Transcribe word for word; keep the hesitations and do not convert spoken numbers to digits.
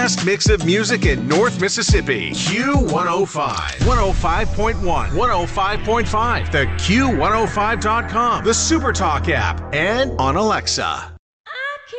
Best mix of music in North Mississippi. Q one oh five. one oh five point one. one oh five point five. The Q one oh five dot com. The SuperTalk app. And on Alexa.